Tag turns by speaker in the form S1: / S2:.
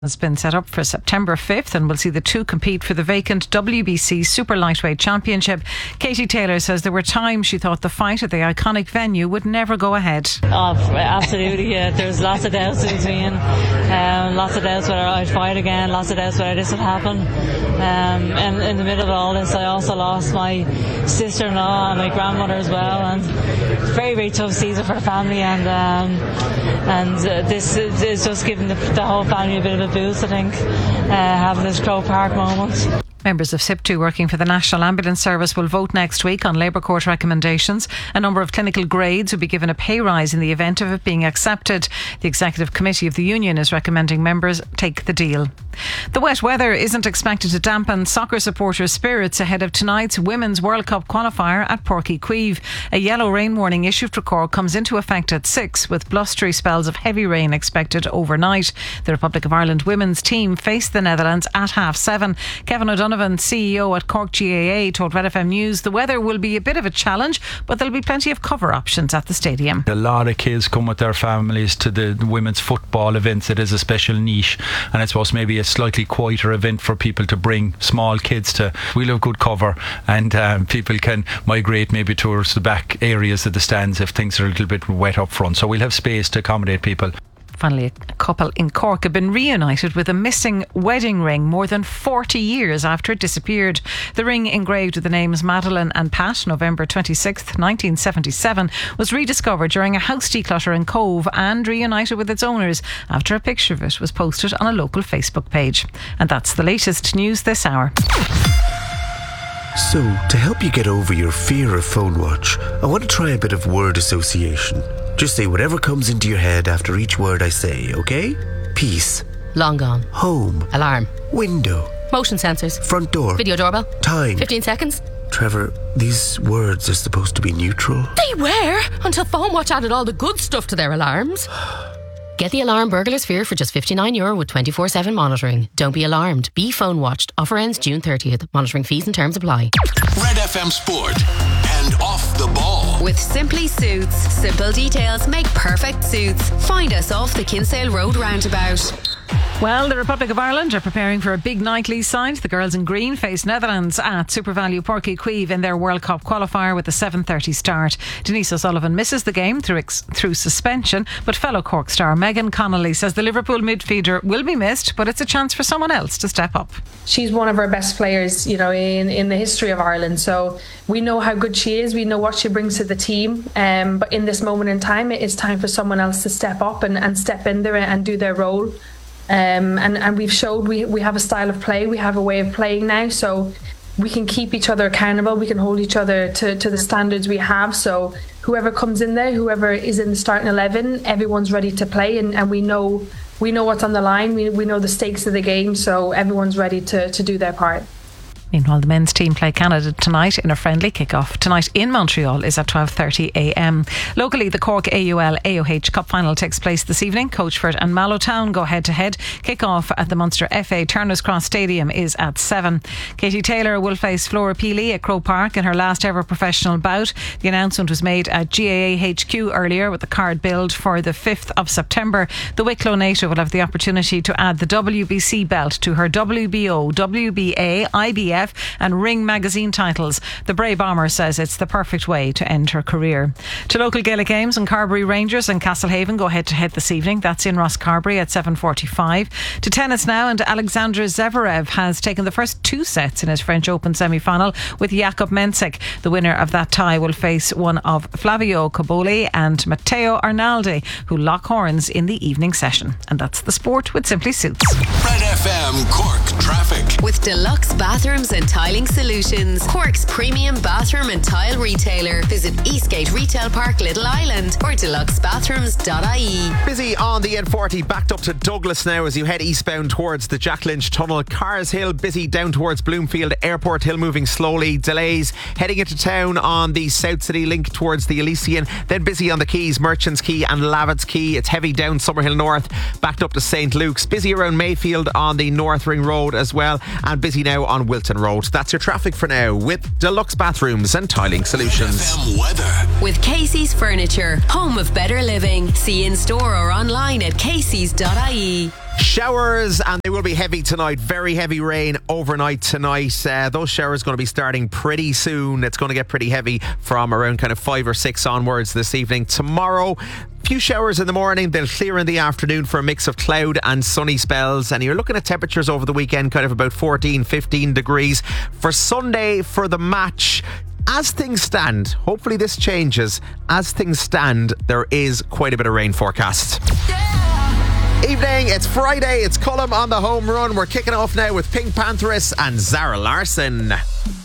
S1: Has been set up for September 5th and will see the two compete for the vacant WBC Super Lightweight Championship. Katie Taylor says there were times she thought the fight at the iconic venue would never go ahead.
S2: Oh, absolutely, yeah. There's lots of doubts between lots of doubts whether I'd fight again, lots of doubts whether this would happen. And in the middle of all this, I also lost my sister-in-law and my grandmother as well, and very, very tough season for the family, and this is just giving the whole family a bit of a boost, I think, having this Croke Park moment.
S1: Members of SIPTU working for the National Ambulance Service will vote next week on Labour Court recommendations. A number of clinical grades will be given a pay rise in the event of it being accepted. The Executive Committee of the Union is recommending members take the deal. The wet weather isn't expected to dampen soccer supporters' spirits ahead of tonight's Women's World Cup qualifier at Páirc Uí Chaoimh. A yellow rain warning issued for Cork comes into effect at 6, with blustery spells of heavy rain expected overnight. The Republic of Ireland women's team face the Netherlands at 7:30. Kevin O'Donovan, CEO at Cork GAA, told Red FM News the weather will be a bit of a challenge, but there'll be plenty of cover options at the stadium.
S3: A lot of kids come with their families to the women's football events. It is a special niche, and I suppose maybe a slightly quieter event for people to bring small kids to. We'll have good cover, and people can migrate maybe towards the back areas of the stands if things are a little bit wet up front, so we'll have space to accommodate people.
S1: Finally, a couple in Cork have been reunited with a missing wedding ring more than 40 years after it disappeared. The ring, engraved with the names Madeline and Pat, November 26th, 1977, was rediscovered during a house declutter in Cove and reunited with its owners after a picture of it was posted on a local Facebook page. And that's the latest news this hour.
S4: So, to help you get over your fear of phone watch, I want to try a bit of word association. Just say whatever comes into your head after each word I say, okay? Peace.
S5: Long gone.
S4: Home.
S5: Alarm.
S4: Window.
S5: Motion sensors.
S4: Front door.
S5: Video doorbell.
S4: Time.
S5: 15 seconds.
S4: Trevor, these words are supposed to be neutral.
S5: They were, until Phone Watch added all the good stuff to their alarms. Get the Alarm Burglar Sphere for just €59 with 24/7 monitoring. Don't be alarmed. Be phone watched. Offer ends June 30th. Monitoring fees and terms apply.
S6: Red FM Sport and Off the Ball.
S7: With Simply Suits. Simple details make perfect suits. Find us off the Kinsale Road roundabout.
S1: Well, the Republic of Ireland are preparing for a big night side. The girls in green face Netherlands at SuperValu Páirc Uí Chaoimh in their World Cup qualifier with a 7:30 start. Denise O'Sullivan misses the game through suspension, but fellow Cork star Megan Connolly says the Liverpool midfielder will be missed, but it's a chance for someone else to step up.
S8: She's one of our best players, in the history of Ireland. So we know how good she is. We know what she brings to the team. But in this moment in time, it's time for someone else to step up and step in there and do their role. And we've showed we have a style of play, we have a way of playing now, so we can keep each other accountable, we can hold each other to the standards we have. So whoever comes in there, whoever is in the starting 11, everyone's ready to play, and we know what's on the line, we know the stakes of the game, so everyone's ready to do their part.
S1: Meanwhile, the men's team play Canada tonight in a friendly kick-off. Tonight in Montreal is at 12:30am. Locally, the Cork AUL AOH Cup final takes place this evening. Coachford and Mallowtown go head-to-head. Kick-off at the Munster FA Turner's Cross Stadium is at 7. Katie Taylor will face Flora Peely at Croke Park in her last ever professional bout. The announcement was made at GAA HQ earlier, with the card billed for the 5th of September. The Wicklow native will have the opportunity to add the WBC belt to her WBO, WBA, IBF and Ring magazine titles. The Bray Bomber says it's the perfect way to end her career. To local Gaelic games, and Carbery Rangers and Castlehaven go head-to-head this evening. That's in Rosscarbery at 7:45. To tennis now, and Alexander Zverev has taken the first 2 sets in his French Open semi-final with Jakub Mensik. The winner of that tie will face one of Flavio Cobolli and Matteo Arnaldi, who lock horns in the evening session. And that's the sport with Simply Suits.
S6: Red FM Cork Traffic.
S7: With Deluxe Bathrooms and Tiling Solutions, Cork's premium bathroom and tile retailer. Visit Eastgate Retail Park, Little Island, or deluxebathrooms.ie.
S9: Busy on the N40, backed up to Douglas now as you head eastbound towards the Jack Lynch Tunnel. Cars Hill busy down towards Bloomfield. Airport Hill moving slowly. Delays heading into town on the South City link towards the Elysian. Then busy on the Quays, Merchants Quay and Lavitt's Quay. It's heavy down Summerhill North, backed up to St Luke's. Busy around Mayfield on the North Ring Road as well, and busy now on Wilton Road. That's your traffic for now with Deluxe Bathrooms and Tiling Solutions.
S6: FM weather.
S7: With Casey's Furniture, home of better living. See in store or online at caseys.ie.
S9: Showers, and they will be heavy tonight. Very heavy rain overnight tonight. Those showers going to be starting pretty soon. It's going to get pretty heavy from around kind of 5 or 6 onwards this evening. Tomorrow, few showers in the morning. They'll clear in the afternoon for a mix of cloud and sunny spells. And you're looking at temperatures over the weekend kind of about 14, 15 degrees. For Sunday, for the match, as things stand, hopefully this changes. As things stand, there is quite a bit of rain forecast. Evening, it's Friday, it's Cullum on the home run. We're kicking off now with Pink Pantheress and Zara Larsson.